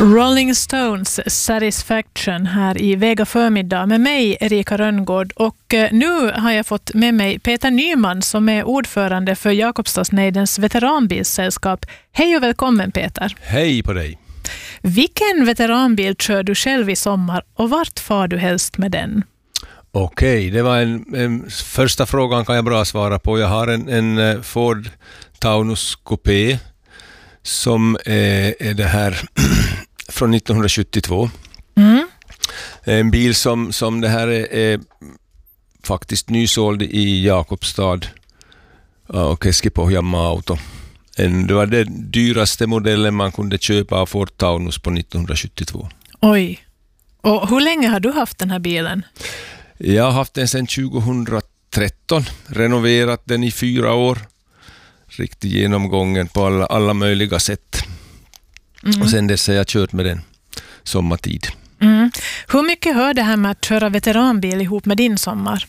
Rolling Stones Satisfaction här i Vega förmiddag med mig, Erika Rönngård. Och nu har jag fått med mig Peter Nyman som är ordförande för Jakobstadsnejdens veteranbilssällskap. Hej och välkommen Peter. Hej på dig. Vilken veteranbil kör du själv i sommar och vart far du helst med den? Okej, det var en första frågan kan jag bra svara på. Jag har en Ford Taunus Coupé som är det här från 1972. En bil som det här är faktiskt nysåld i Jakobstad och Keskipohjanmaa auto. Det var den dyraste modellen man kunde köpa av Ford Taunus på 1972. Oj, och hur länge har du haft den här bilen? Jag har haft den sedan 2013, renoverat den i 4 år. Riktigt genomgången på alla möjliga sätt. Och sen dess har jag kört med den sommartid. Hur mycket hör det här med att köra veteranbil ihop med din sommar?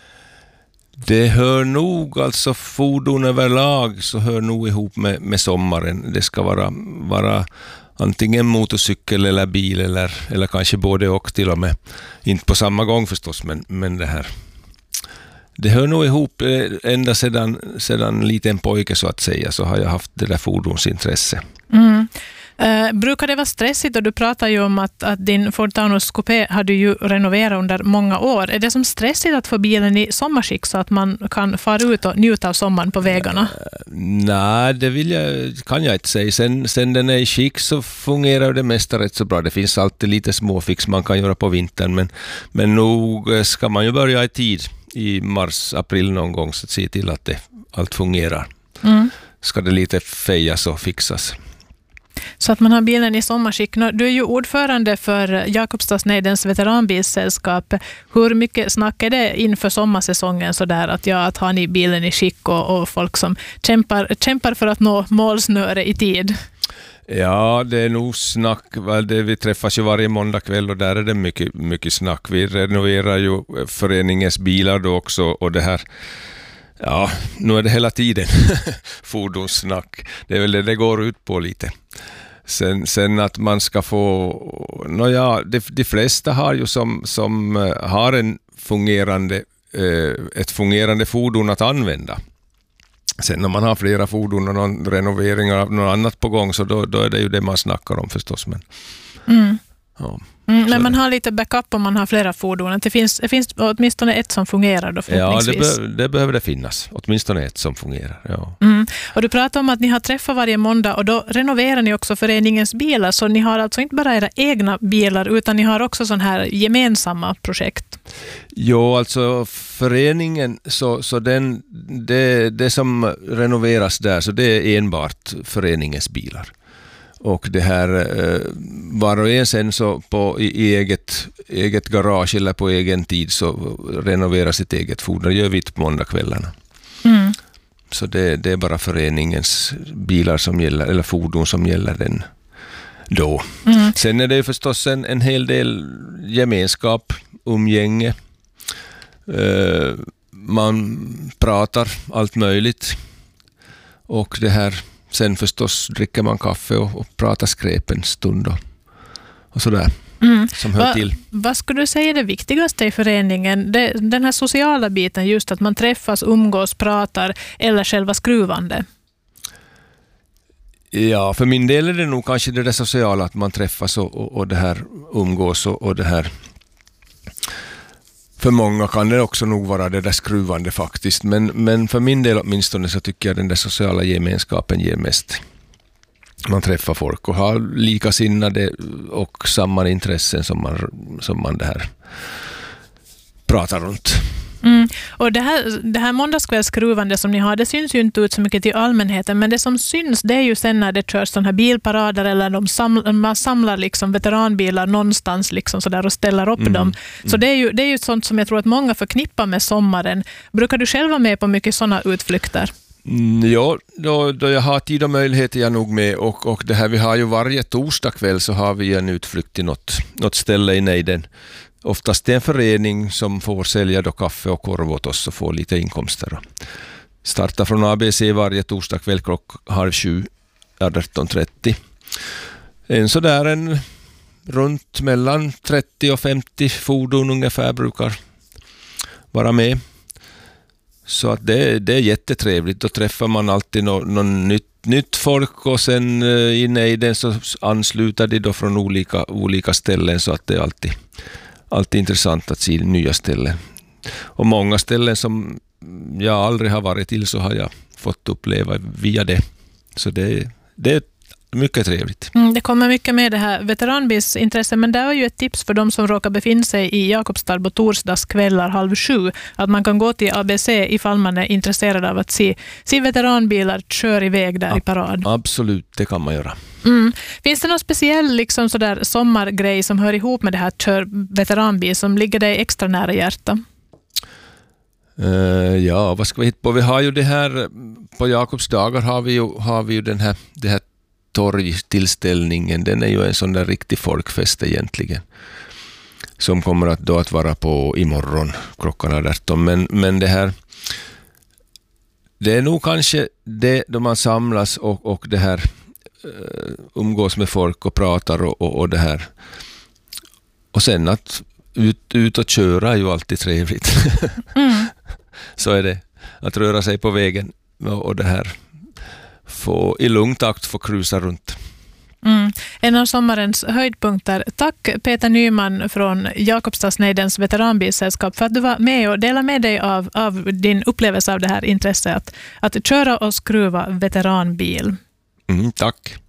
Det hör nog, alltså fordon överlag så hör nog ihop med sommaren. Det ska vara antingen motorcykel eller bil eller kanske både och till och med. Inte på samma gång förstås, men det här. Det hör nog ihop ända sedan liten pojke så att säga, så har jag haft det där fordonsintresse. Brukar det vara stressigt, och du pratar ju om att din Ford Taunus Coupé har du ju renoverat under många år. Är det som stressigt att få bilen i sommarskick så att man kan fara ut och njuta av sommaren på vägarna? Nej, det kan jag inte säga. Sen den är i skick så fungerar det mesta rätt så bra. Det finns alltid lite småfix man kan göra på vintern, men nog ska man ju börja i tid i mars, april någon gång så att se till att allt fungerar. Ska det lite fejas och fixas. Så att man har bilen i sommarskick. Du är ju ordförande för Jakobstadsnejdens veteranbilssällskap. Hur mycket snack är det inför sommarsäsongen så där att ha ni bilen i skick och folk som kämpar för att nå målsnöre i tid? Ja, det är nog snack. Vi träffas ju varje måndag kväll och där är det mycket, mycket snack. Vi renoverar ju föreningens bilar då också och det här. Ja, nu är det hela tiden fordonssnack. Det är väl det går ut på lite. Sen att man ska få... de flesta har ju som har ett fungerande fordon att använda. Sen när man har flera fordon och någon renoveringar av något annat på gång så då är det ju det man snackar om förstås. Men man har lite backup om man har flera fordon. Det finns åtminstone ett som fungerar då förhoppningsvis. Ja, det behöver det finnas. Åtminstone ett som fungerar, ja. Och du pratar om att ni har träffar varje måndag och då renoverar ni också föreningens bilar. Så ni har alltså inte bara era egna bilar utan ni har också sån här gemensamma projekt. Jo, alltså föreningen så det som renoveras där så det är enbart föreningens bilar. Och det här var och en sen så i eget garage eller på egen tid så renoverar sitt eget fordon. Det gör vi på måndagskvällarna. Så det är bara föreningens bilar som gäller, eller fordon som gäller den då. Sen är det ju förstås en hel del gemenskap, umgänge. Man pratar allt möjligt. Och det här... Sen förstås dricker man kaffe och pratar skräp en stund och sådär som hör till. Vad skulle du säga är det viktigaste i föreningen? Den här sociala biten, just att man träffas, umgås, pratar eller själva skruvande? Ja, för min del är det nog kanske det där sociala, att man träffas och det här umgås och det här. För många kan det också nog vara det där skruvande faktiskt. Men för min del åtminstone så tycker jag den där sociala gemenskapen ger mest. Man träffar folk och har likasinnade och samma intressen som man det här pratar runt. Och det här måndagskvällsskruvande som ni har, det syns ju inte ut så mycket till allmänheten, men det som syns det är ju sen när det körs sådana här bilparader eller man samlar liksom veteranbilar någonstans liksom så där och ställer upp dem. Så det är ju sånt som jag tror att många förknippar med sommaren. Brukar du själv vara med på mycket sådana utflykter? Ja, då jag har tid och möjlighet är jag nog med och det här vi har ju varje torsdag kväll så har vi en utflykt till något ställe i nejden. Oftast det är en förening som får sälja då kaffe och korv åt oss och få lite inkomster. Startar från ABC varje torsdag kväll 6:30, 18:30. en runt mellan 30 och 50 fordon ungefär brukar vara med. Så att det är jättetrevligt. Då träffar man alltid någon nytt folk, och sen inne i den så ansluter de då från olika ställen, så att det är alltid intressant att se nya ställen. Och många ställen som jag aldrig har varit till så har jag fått uppleva via det. Så det är mycket trevligt. Det kommer mycket med det här veteranbilsintresse, men det är ju ett tips för de som råkar befinna sig i Jakobstad på torsdagskvällar 6:30, att man kan gå till ABC ifall man är intresserad av att se veteranbilar kör iväg där i parad. Absolut, det kan man göra. Finns det någon speciell liksom sådär sommargrej som hör ihop med det här kör veteranbil som ligger dig extra nära hjärtat? Ja, vad ska vi hitta på? Vi har ju det här, på Jakobs dagar har vi ju det här torgtillställningen. Den är ju en sån där riktig folkfest egentligen, som kommer att vara på imorgon klockan 18. Men det är nog kanske det då man samlas och det här umgås med folk och pratar och det här. Och sen att ut och köra är ju alltid trevligt. Så är det. Att röra sig på vägen och det här. Få i lugn takt få cruisa runt. En av sommarens höjdpunkter. Tack Peter Nyman från Jakobstadsnejdens veteranbilsällskap för att du var med och delade med dig av din upplevelse av det här intresset att köra och skruva veteranbil. Tack.